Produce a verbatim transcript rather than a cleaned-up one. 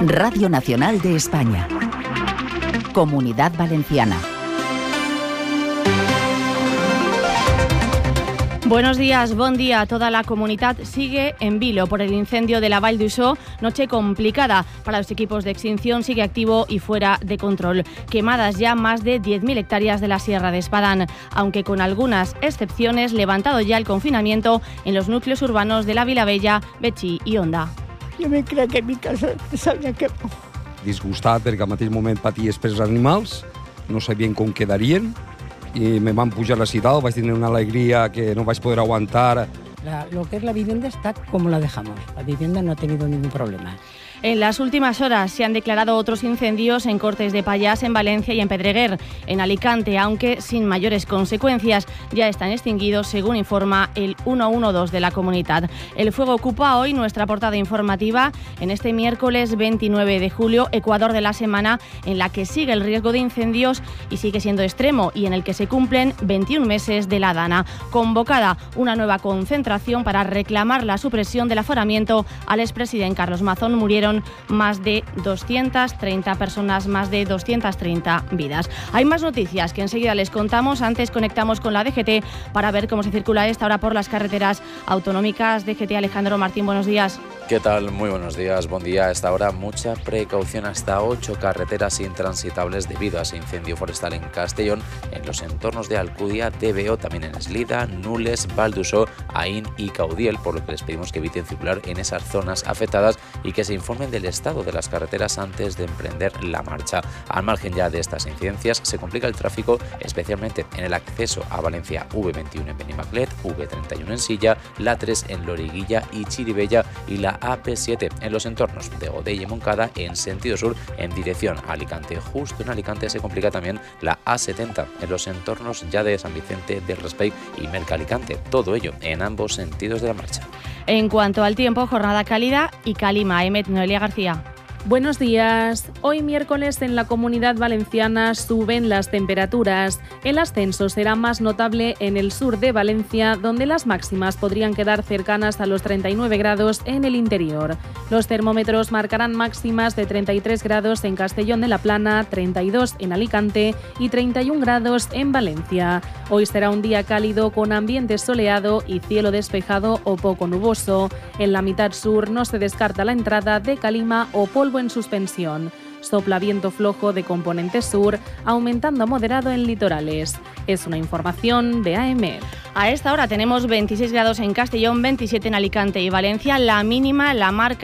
Radio Nacional de España. Comunidad Valenciana. Buenos días, bon día. Toda la comunidad sigue en vilo por el incendio de la Vall d'Uixó. Noche complicada para los equipos de extinción, sigue activo y fuera de control. Quemadas ya más de diez mil hectáreas de la Sierra de Espadán, aunque con algunas excepciones, levantado ya el confinamiento en los núcleos urbanos de la Vilavella, Betxí i Onda. Jo me crec que mi casa s'havia quemat. Disgustat perquè al mateix moment paties pels animals, no sabien com quedarien, y me van pujar a ciudad, vais a tener una alegría que no vais a poder aguantar. La, lo que es la vivienda está como la dejamos. La vivienda no ha tenido ningún problema. En las últimas horas se han declarado otros incendios en Cortes de Pallars, en Valencia y en Pedreguer, en Alicante, aunque sin mayores consecuencias. Ya están extinguidos, según informa el ciento doce de la comunidad. El fuego ocupa hoy nuestra portada informativa en este miércoles veintinueve de julio, Ecuador de la semana, en la que sigue el riesgo de incendios y sigue siendo extremo, y en el que se cumplen veintiún meses de la Dana. Convocada una nueva concentración para reclamar la supresión del aforamiento al expresidente Carlos Mazón. Murieron más de doscientas treinta personas, más de doscientas treinta vidas. Hay más noticias que enseguida les contamos. Antes conectamos con la D G T para ver cómo se circula a esta hora por las carreteras autonómicas. D G T, Alejandro Martín, buenos días. ¿Qué tal? Muy buenos días. Buen día. A esta hora mucha precaución, hasta ocho carreteras intransitables debido a ese incendio forestal en Castellón, en los entornos de Alcudia, D B O, también en Eslida, Nules, Vall d'Uixó, Aín y Caudiel, por lo que les pedimos que eviten circular en esas zonas afectadas y que se informen del estado de las carreteras antes de emprender la marcha. Al margen ya de estas incidencias, se complica el tráfico, especialmente en el acceso a Valencia, V veintiuno en Benimaclet, V treinta y uno en Silla, la tres en Loriguilla y Chirivella y la A P siete en los entornos de Godell y Moncada en sentido sur en dirección a Alicante. Justo en Alicante se complica también la A setenta en los entornos ya de San Vicente del Raspeig y Mercalicante. Todo ello en ambos sentidos de la marcha. En cuanto al tiempo, jornada cálida y calima. Emet, Noelia García. Buenos días. Hoy miércoles en la Comunidad Valenciana suben las temperaturas. El ascenso será más notable en el sur de Valencia, donde las máximas podrían quedar cercanas a los treinta y nueve grados en el interior. Los termómetros marcarán máximas de treinta y tres grados en Castellón de la Plana, treinta y dos en Alicante y treinta y un grados en Valencia. Hoy será un día cálido con ambiente soleado y cielo despejado o poco nuboso. En la mitad sur no se descarta la entrada de calima o polvo en suspensión. Sopla viento flojo de componente sur, aumentando a moderado en litorales. Es una información de A M. A esta hora tenemos veintiséis grados en Castellón, veintisiete en Alicante y Valencia. La mínima la marca